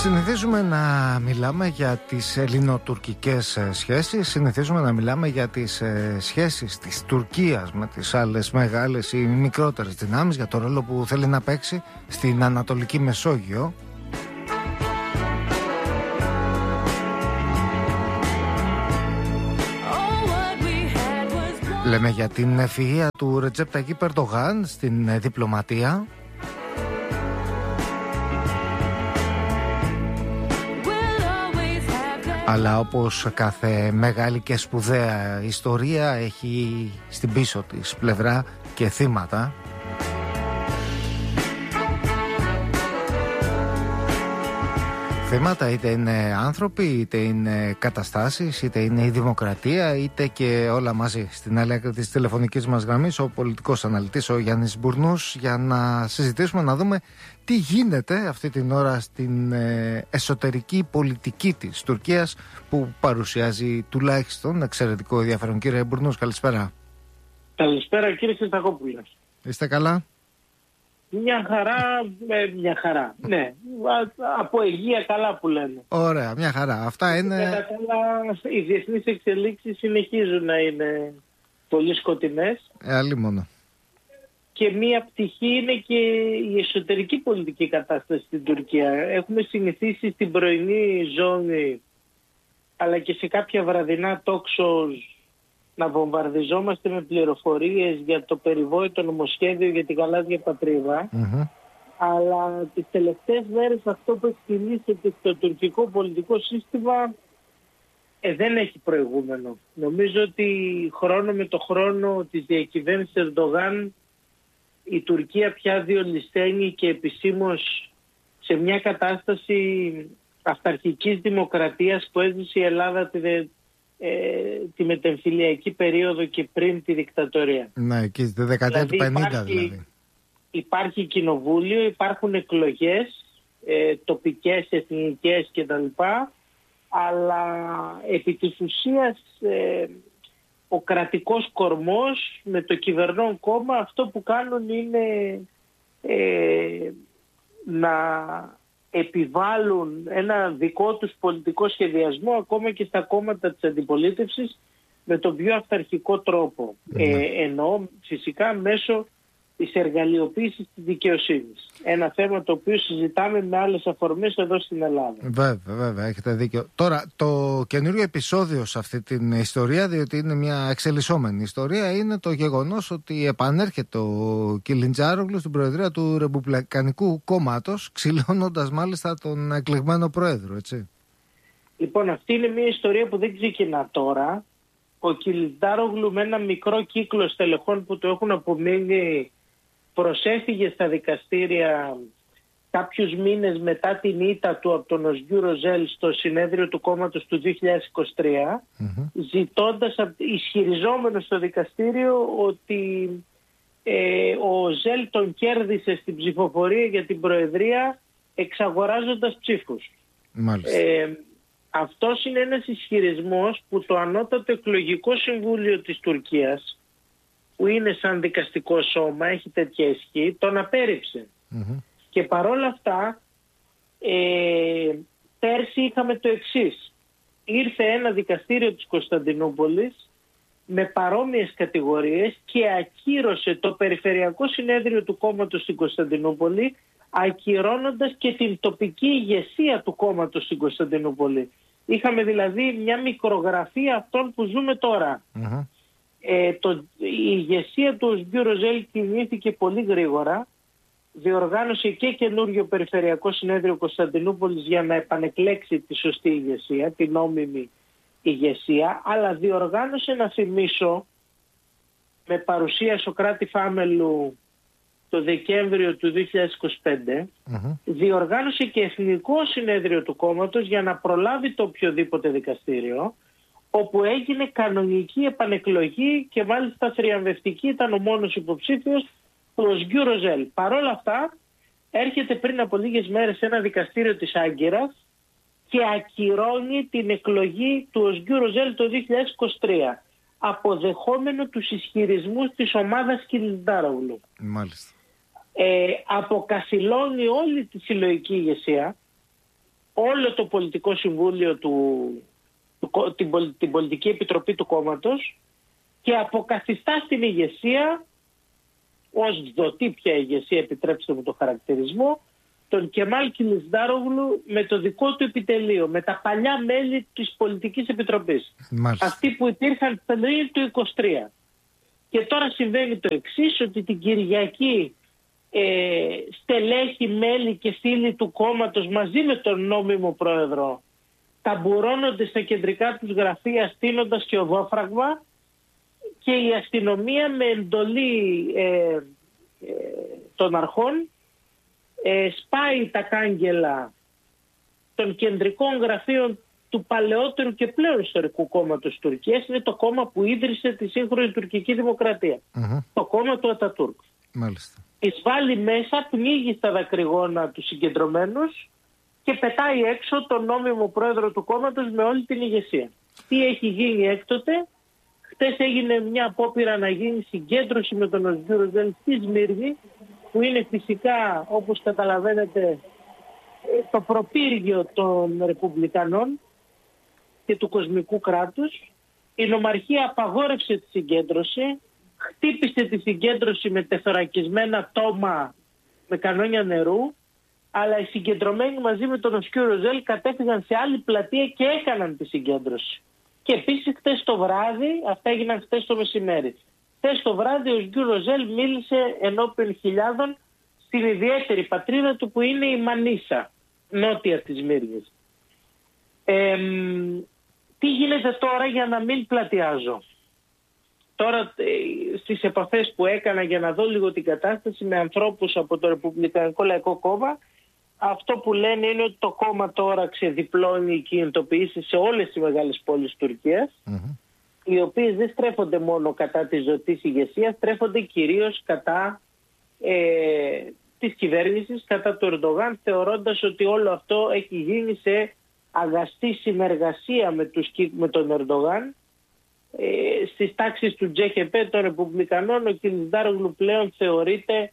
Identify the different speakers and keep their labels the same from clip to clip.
Speaker 1: Συνηθίζουμε να μιλάμε για τις ελληνοτουρκικές σχέσεις, συνηθίζουμε να μιλάμε για τις σχέσεις της Τουρκίας με τις άλλες μεγάλες ή μικρότερες δυνάμεις, για το ρόλο που θέλει να παίξει στην Ανατολική Μεσόγειο. Λέμε για την ευφυΐα του Ρετζέπ Ταγίπ Ερντογάν στην διπλωματία. Αλλά όπως κάθε μεγάλη και σπουδαία ιστορία έχει στην πίσω της πλευρά και θύματα. Θύματα είτε είναι άνθρωποι, είτε είναι καταστάσεις, είτε είναι η δημοκρατία, είτε και όλα μαζί. Στην άλλη άκρη της τηλεφωνικής μας γραμμής ο πολιτικός αναλυτής ο Γιάννης Μπουρνούς, για να συζητήσουμε, να δούμε τι γίνεται αυτή την ώρα στην εσωτερική πολιτική της Τουρκίας, που παρουσιάζει τουλάχιστον εξαιρετικό ενδιαφέρον. Κύριε Μπουρνούς, καλησπέρα.
Speaker 2: Καλησπέρα κύριε Χριστακόπουλε.
Speaker 1: Είστε καλά?
Speaker 2: Μια χαρά, ναι. Από υγεία καλά που λένε.
Speaker 1: Ωραία, μια χαρά. Αυτά είναι...
Speaker 2: Οι διεθνείς εξελίξεις συνεχίζουν να είναι πολύ σκοτεινές.
Speaker 1: Αλλήμονο.
Speaker 2: Και μία πτυχή είναι και η εσωτερική πολιτική κατάσταση στην Τουρκία. Έχουμε συνηθίσει στην πρωινή ζώνη, αλλά και σε κάποια βραδινά talk shows, να βομβαρδιζόμαστε με πληροφορίες για το περιβόητο νομοσχέδιο για την γαλάζια πατρίδα. Αλλά τις τελευταίες μέρες αυτό που εκτιμήσεται στο τουρκικό πολιτικό σύστημα δεν έχει προηγούμενο. Νομίζω ότι χρόνο με το χρόνο της διακυβέρνησης Ερντογάν η Τουρκία πια διολυσθένει και επισήμως σε μια κατάσταση αυταρχικής δημοκρατίας που έζησε η Ελλάδα τη μετεμφυλιακή περίοδο και πριν τη δικτατορία.
Speaker 1: Ναι, εκεί στη δεκαετία του 50 δηλαδή.
Speaker 2: Υπάρχει κοινοβούλιο, υπάρχουν εκλογές, τοπικές, εθνικές κτλ. Αλλά επί της ουσίας ο κρατικός κορμός με το κυβερνών κόμμα αυτό που κάνουν είναι να επιβάλλουν ένα δικό τους πολιτικό σχεδιασμό ακόμα και στα κόμματα της αντιπολίτευσης με τον πιο αυταρχικό τρόπο. Εννοώ φυσικά μέσω της εργαλειοποίησης της δικαιοσύνης. Ένα θέμα το οποίο συζητάμε με άλλες αφορμές εδώ στην Ελλάδα.
Speaker 1: Βέβαια, έχετε δίκιο. Τώρα, το καινούριο επεισόδιο σε αυτή την ιστορία, διότι είναι μια εξελισσόμενη ιστορία, είναι το γεγονός ότι επανέρχεται ο Κιλιντζάρογλου στην προεδρία του Ρεπουμπλικανικού Κόμματος, ξυλώνοντας μάλιστα τον εκλεγμένο πρόεδρο, έτσι.
Speaker 2: Λοιπόν, αυτή είναι μια ιστορία που δεν ξεκινά τώρα. Ο Κιλιντζάρογλου με ένα μικρό κύκλο στελεχών που του έχουν απομείνει προσέφυγε στα δικαστήρια κάποιους μήνες μετά την ήττα του από τον Οσγιού Ροζέλ στο συνέδριο του κόμματος του 2023, ισχυριζόμενος στο δικαστήριο ότι ο Οζέλ τον κέρδισε στην ψηφοφορία για την προεδρία εξαγοράζοντας ψήφους. Αυτός είναι ένας ισχυρισμός που το Ανώτατο Εκλογικό Συμβούλιο της Τουρκίας, που είναι σαν δικαστικό σώμα, έχει τέτοια ισχύ, τον απέρριψε. Και παρόλα αυτά, πέρσι είχαμε το εξής. Ήρθε ένα δικαστήριο της Κωνσταντινούπολης με παρόμοιες κατηγορίες και ακύρωσε το Περιφερειακό Συνέδριο του κόμματος στην Κωνσταντινούπολη, ακυρώνοντας και την τοπική ηγεσία του κόμματος στην Κωνσταντινούπολη. Είχαμε δηλαδή μια μικρογραφία αυτών που ζούμε τώρα. Η ηγεσία του Οσγιού Ροζέλ κινήθηκε πολύ γρήγορα, διοργάνωσε και καινούριο Περιφερειακό Συνέδριο Κωνσταντινούπολης για να επανεκλέξει τη σωστή ηγεσία, την νόμιμη ηγεσία, αλλά διοργάνωσε, να θυμίσω, με παρουσία Σωκράτη Φάμελου το Δεκέμβριο του 2025, διοργάνωσε και Εθνικό Συνέδριο του κόμματος για να προλάβει το οποιοδήποτε δικαστήριο, όπου έγινε κανονική επανεκλογή και μάλιστα θριαμβευτική, ήταν ο μόνος υποψήφιος, ο Οσγιού Ροζέλ. Παρόλα αυτά έρχεται πριν από λίγες μέρες ένα δικαστήριο της Άγκυρας και ακυρώνει την εκλογή του Οσγιού Ροζέλ το 2023, αποδεχόμενο τους ισχυρισμούς της ομάδας Κιλιντζάρογλου.
Speaker 1: Μάλιστα.
Speaker 2: Αποκασιλώνει όλη τη συλλογική ηγεσία όλο το πολιτικό συμβούλιο την πολιτική επιτροπή του κόμματος και αποκαθιστά στην ηγεσία, ως δοτή πια ηγεσία, επιτρέψτε μου το χαρακτηρισμό, τον Κεμάλ Κιλισντάρογλου με το δικό του επιτελείο, με τα παλιά μέλη της πολιτικής επιτροπής.
Speaker 1: Μάλιστα.
Speaker 2: Αυτοί που υπήρχαν πριν του 23. Και τώρα συμβαίνει το εξής, ότι την Κυριακή στελέχη, μέλη και φίλοι του κόμματος μαζί με τον νόμιμο πρόεδρο ταμπουρώνονται στα κεντρικά τους γραφεία στείνοντας και οδόφραγμα, και η αστυνομία με εντολή των αρχών σπάει τα κάγκελα των κεντρικών γραφείων του παλαιότερου και πλέον ιστορικού κόμματος της Τουρκίας. Είναι το κόμμα που ίδρυσε τη σύγχρονη τουρκική δημοκρατία. Το κόμμα του Ατατούρκ.
Speaker 1: Μάλιστα.
Speaker 2: Εισβάλλει μέσα, πνίγει στα δακρυγόνα τους συγκεντρωμένους και πετάει έξω τον νόμιμο πρόεδρο του κόμματος με όλη την ηγεσία. Τι έχει γίνει έκτοτε? Χτες έγινε μια απόπειρα να γίνει συγκέντρωση με τον Οσγιούρ Οζέλ στη Σμύρνη, που είναι φυσικά, όπως καταλαβαίνετε, το προπύργιο των Ρεπουμπλικανών και του κοσμικού κράτους. Η νομαρχία απαγόρευσε τη συγκέντρωση, χτύπησε τη συγκέντρωση με τεθωρακισμένα τόμα με κανόνια νερού, αλλά οι συγκεντρωμένοι μαζί με τον Οσγιούρ Οζέλ κατέφυγαν σε άλλη πλατεία και έκαναν τη συγκέντρωση. Και επίσης χτες το βράδυ, αυτά έγιναν χτες το μεσημέρι, χτες το βράδυ ο Οσγιούρ Οζέλ μίλησε ενώπιον χιλιάδων στην ιδιαίτερη πατρίδα του που είναι η Μανίσα, νότια της Μύρνης. Τι γίνεται τώρα, για να μην πλατιάζω? Τώρα στις επαφές που έκανα για να δω λίγο την κατάσταση με ανθρώπους από το Ρεπουμπλικανικό Λαϊκό Κόμμα, αυτό που λένε είναι ότι το κόμμα τώρα ξεδιπλώνει κινητοποιήσεις σε όλες τις μεγάλες πόλεις της Τουρκίας, οι οποίες δεν στρέφονται μόνο κατά της ζωτής ηγεσίας, στρέφονται κυρίως κατά της κυβέρνησης, κατά του Ερντογάν, θεωρώντας ότι όλο αυτό έχει γίνει σε αγαστή συνεργασία με τον Ερντογάν. Στις τάξεις του Τζέχεπέ των Ρεπουμπλικανών ο Κιλισντάρογλου πλέον θεωρείται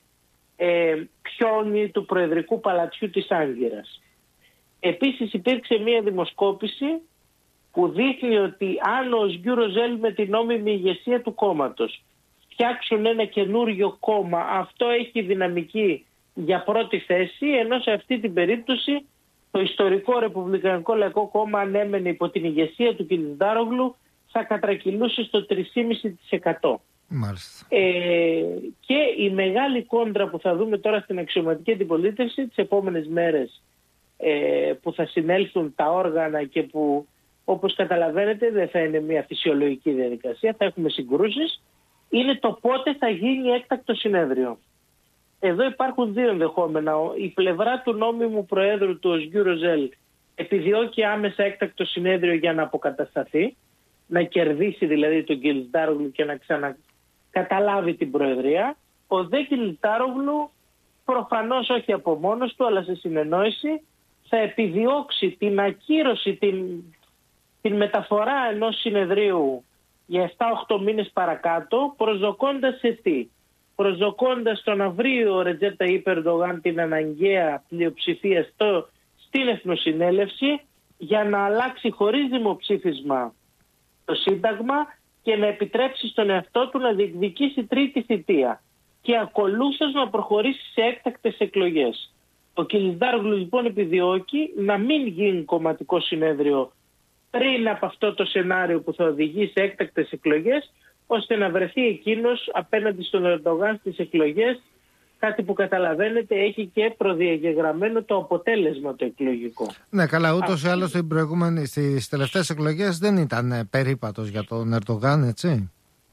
Speaker 2: πιόνι του Προεδρικού Παλατιού της Άγκυρας. Επίσης υπήρξε μια δημοσκόπηση που δείχνει ότι αν ο Οσγιούρ Οζέλ με την νόμιμη ηγεσία του κόμματος φτιάξουν ένα καινούριο κόμμα, αυτό έχει δυναμική για πρώτη θέση, ενώ σε αυτή την περίπτωση το ιστορικό Ρεπουμπλικανικό Λαϊκό Κόμμα, αν έμενε υπό την ηγεσία του Κιλισντάρογλου, θα κατρακυλούσε στο 3,5%.
Speaker 1: Μάλιστα.
Speaker 2: Και η μεγάλη κόντρα που θα δούμε τώρα στην αξιωματική αντιπολίτευση τις επόμενες μέρες, που θα συνέλθουν τα όργανα και που, όπως καταλαβαίνετε, δεν θα είναι μια φυσιολογική διαδικασία, θα έχουμε συγκρούσεις, είναι το πότε θα γίνει έκτακτο συνέδριο. Εδώ υπάρχουν δύο ενδεχόμενα. Η πλευρά του νόμιμου προέδρου του Οσγιούρ Οζέλ επιδιώκει άμεσα έκτακτο συνέδριο για να αποκατασταθεί, να κερδίσει δηλαδή τον Κιλισντάρογλου και να ξανακαταλάβει την προεδρία. Ο δε Κιλισντάρογλου, προφανώς όχι από μόνος του αλλά σε συνεννόηση, θα επιδιώξει την ακύρωση, την μεταφορά ενός συνεδρίου για 7-8 μήνες παρακάτω, προσδοκώντας σε τι? Προσδοκώντας το να βρει ο Ρετζέπ Ταγιπ Ερντογάν την αναγκαία πλειοψηφία στην Εθνοσυνέλευση για να αλλάξει χωρίς δημοψήφισμα το Σύνταγμα και να επιτρέψει στον εαυτό του να διεκδικήσει τρίτη θητεία και ακολούθως να προχωρήσει σε έκτακτες εκλογές. Ο Κιλισντάρογλου λοιπόν επιδιώκει να μην γίνει κομματικό συνέδριο πριν από αυτό το σενάριο που θα οδηγεί σε έκτακτες εκλογές, ώστε να βρεθεί εκείνος απέναντι στον Ερντογάν στις εκλογές, κάτι που καταλαβαίνετε έχει και προδιαγεγραμμένο το αποτέλεσμα το εκλογικό.
Speaker 1: Ναι, καλά, ούτως ή άλλως στις τελευταίες εκλογές δεν ήταν περίπατος για τον Ερντογάν, έτσι.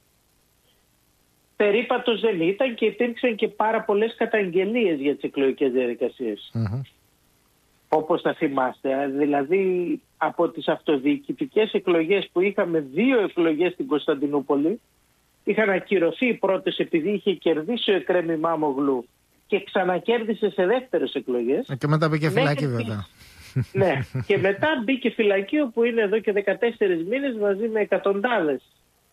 Speaker 2: Περίπατος δεν ήταν και υπήρξαν και πάρα πολλές καταγγελίες για τις εκλογικές διαδικασίες. Όπως θα θυμάστε, δηλαδή από τις αυτοδιοικητικές εκλογές που είχαμε 2 εκλογές στην Κωνσταντινούπολη, είχαν ακυρωθεί οι πρώτες επειδή είχε κερδίσει ο Εκρέμ Ημάμογλου και ξανακέρδισε σε δεύτερες εκλογές.
Speaker 1: Και μετά μπήκε φυλακή βέβαια.
Speaker 2: Ναι, και μετά μπήκε φυλακή όπου είναι εδώ και 14 μήνες μαζί με εκατοντάδες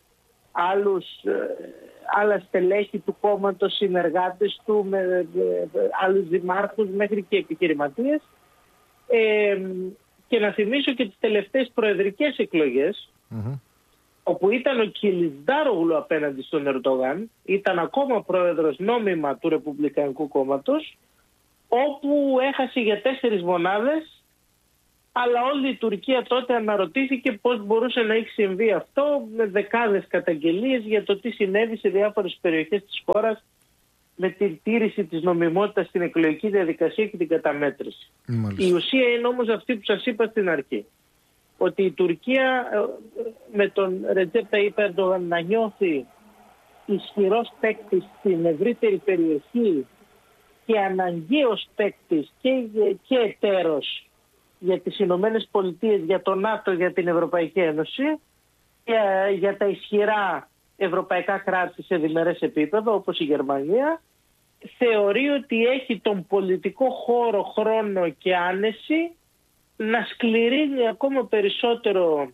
Speaker 2: άλλα στελέχη του κόμματος, συνεργάτες του, με άλλους δημάρχους μέχρι και επιχειρηματίες. Και να θυμίσω και τις τελευταίες προεδρικές εκλογές, όπου ήταν ο Κιλισντάρογλου απέναντι στον Ερντογάν, ήταν ακόμα πρόεδρος νόμιμα του Ρεπουμπλικανικού Κόμματος, όπου έχασε για 4 μονάδες, αλλά όλη η Τουρκία τότε αναρωτήθηκε πώς μπορούσε να έχει συμβεί αυτό, με δεκάδες καταγγελίες για το τι συνέβη σε διάφορες περιοχές της χώρας με την τήρηση της νομιμότητας στην εκλογική διαδικασία και την καταμέτρηση. Η ουσία είναι όμως αυτή που σας είπα στην αρχή. Ότι η Τουρκία με τον Ρετζέπ Ταγιπ Ερντογάν να νιώθει ισχυρός παίκτης στην ευρύτερη περιοχή και αναγκαίος παίκτης και εταίρος για τις Ηνωμένες Πολιτείες, για το ΝΑΤΟ, για την Ευρωπαϊκή Ένωση, για τα ισχυρά ευρωπαϊκά κράτη σε διμερές επίπεδο όπως η Γερμανία, θεωρεί ότι έχει τον πολιτικό χώρο, χρόνο και άνεση να σκληρύνει ακόμα περισσότερο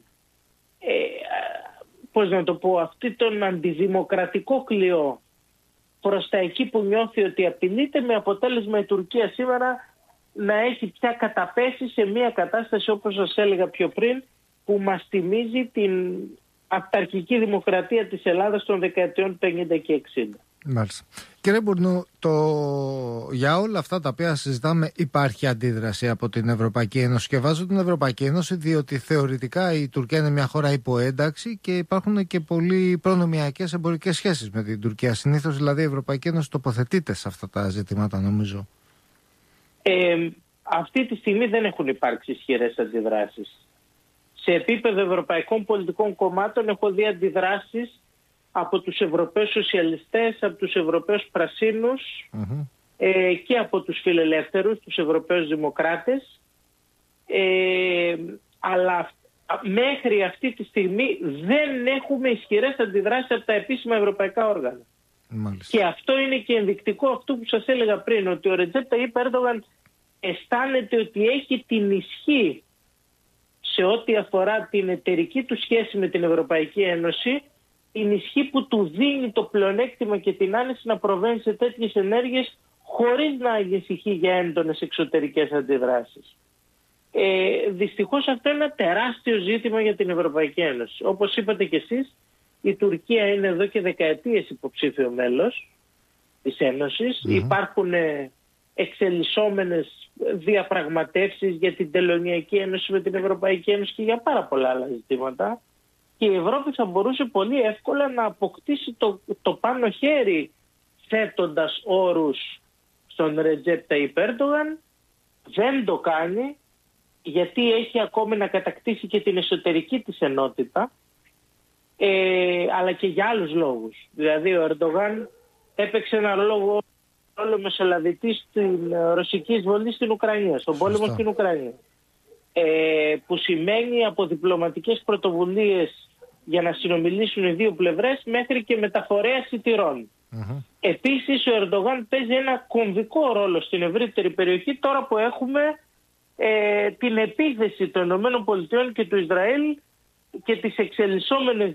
Speaker 2: αυτή τον αντιδημοκρατικό κλειό προς τα εκεί που νιώθει ότι απειλείται, με αποτέλεσμα η Τουρκία σήμερα να έχει πια καταπέσει σε μια κατάσταση, όπως σας έλεγα πιο πριν, που μας θυμίζει την αυταρχική δημοκρατία της Ελλάδας των δεκαετιών 50 και 60.
Speaker 1: Μάλιστα. Κύριε Μπουρνού, για όλα αυτά τα οποία συζητάμε υπάρχει αντίδραση από την Ευρωπαϊκή Ένωση, και βάζω την Ευρωπαϊκή Ένωση διότι θεωρητικά η Τουρκία είναι μια χώρα υποένταξη και υπάρχουν και πολύ προνομιακές εμπορικές σχέσεις με την Τουρκία. Συνήθως δηλαδή η Ευρωπαϊκή Ένωση τοποθετείται σε αυτά τα ζητήματα, νομίζω.
Speaker 2: Αυτή τη στιγμή δεν έχουν υπάρξει ισχυρές αντιδράσεις. Σε επίπεδο ευρωπαϊκών πολιτικών κομμάτων έχω δει αντιδράσεις από τους Ευρωπαίους Σοσιαλιστές, από τους Ευρωπαίους Πρασίνους και από τους Φιλελεύθερους, τους Ευρωπαίους Δημοκράτες. Αλλά μέχρι αυτή τη στιγμή δεν έχουμε ισχυρές αντιδράσεις από τα επίσημα ευρωπαϊκά όργανα. Μάλιστα. Και αυτό είναι και ενδεικτικό αυτού που σας έλεγα πριν, ότι ο Ρετζέπ Ταγιπ Ερντογάν αισθάνεται ότι έχει την ισχύ σε ό,τι αφορά την εταιρική του σχέση με την Ευρωπαϊκή Ένωση, την ισχύ που του δίνει το πλεονέκτημα και την άνεση να προβαίνει σε τέτοιες ενέργειες χωρίς να ανησυχεί για έντονες εξωτερικές αντιδράσεις. Δυστυχώς αυτό είναι ένα τεράστιο ζήτημα για την Ευρωπαϊκή Ένωση. Όπως είπατε κι εσείς, η Τουρκία είναι εδώ και δεκαετίες υποψήφιο μέλος της Ένωσης. Υπάρχουν εξελισσόμενες διαπραγματεύσεις για την Τελωνειακή Ένωση με την Ευρωπαϊκή Ένωση και για πάρα πολλά άλλα ζητήματα. Και η Ευρώπη θα μπορούσε πολύ εύκολα να αποκτήσει το πάνω χέρι, θέτοντας όρους στον Ρετζέπ Ταγιπ Ερντογάν. Δεν το κάνει, γιατί έχει ακόμη να κατακτήσει και την εσωτερική της ενότητα, αλλά και για άλλους λόγους. Δηλαδή ο Ερντογάν έπαιξε ένα ρόλο μεσολαβητή στην ρωσική εισβολή στην Ουκρανία, στον πόλεμο στην Ουκρανία. Που σημαίνει από διπλωματικές πρωτοβουλίες για να συνομιλήσουν οι δύο πλευρές μέχρι και μεταφορέα εισιτηρών. Επίσης ο Ερντογάν παίζει ένα κομβικό ρόλο στην ευρύτερη περιοχή τώρα που έχουμε την επίθεση των ΗΠΑ και του Ισραήλ και τις εξελισσόμενες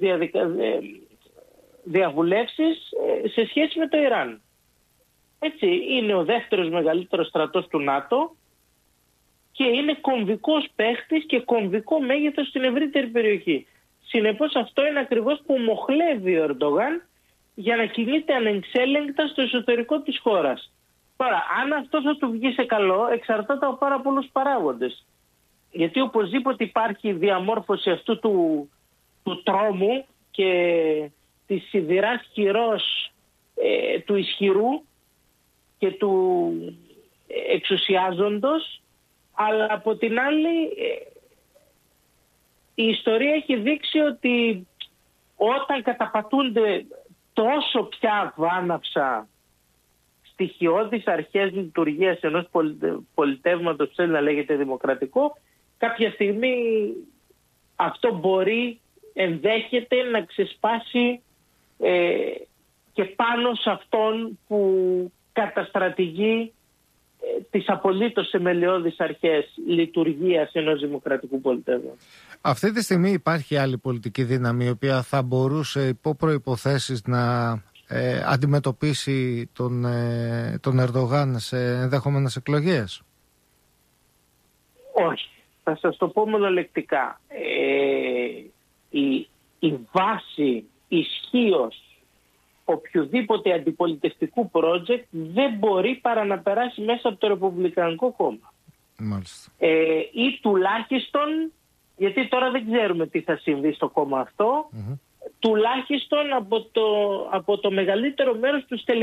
Speaker 2: διαβουλεύσεις σε σχέση με το Ιράν. Έτσι, είναι ο δεύτερος μεγαλύτερος στρατός του ΝΑΤΟ και είναι κομβικός παίχτης και κομβικό μέγεθος στην ευρύτερη περιοχή. Συνεπώς αυτό είναι ακριβώς που μοχλεύει ο Ερντογάν για να κινείται ανεξέλεγκτα στο εσωτερικό της χώρας. Τώρα, αν αυτό θα του βγει σε καλό, εξαρτάται από πάρα πολλούς παράγοντες. Γιατί οπωσδήποτε υπάρχει διαμόρφωση αυτού του τρόμου και της σιδηράς χειρός του ισχυρού και του εξουσιάζοντος, αλλά από την άλλη η ιστορία έχει δείξει ότι όταν καταπατούνται τόσο πια βάναυσα στοιχειώδεις αρχές λειτουργίας ενός πολιτεύματος που θέλει να λέγεται δημοκρατικό, κάποια στιγμή αυτό μπορεί, ενδέχεται να ξεσπάσει και πάνω σε αυτόν που καταστρατηγεί τις απολύτως θεμελιώδεις αρχές λειτουργίας ενός δημοκρατικού πολιτεύματος.
Speaker 1: Αυτή τη στιγμή υπάρχει άλλη πολιτική δύναμη η οποία θα μπορούσε υπό προϋποθέσεις να αντιμετωπίσει τον Ερντογάν σε ενδεχόμενες εκλογές?
Speaker 2: Όχι. Θα σας το πω μονολεκτικά. Η βάση ισχύως οποιοδήποτε αντιπολιτευτικού project δεν μπορεί παρά να περάσει μέσα από το Ρεπουμπλικανικό Κόμμα.
Speaker 1: Μάλιστα.
Speaker 2: Ή τουλάχιστον, γιατί τώρα δεν ξέρουμε τι θα συμβεί στο κόμμα αυτό, τουλάχιστον από το μεγαλύτερο μέρος του στελεχείου.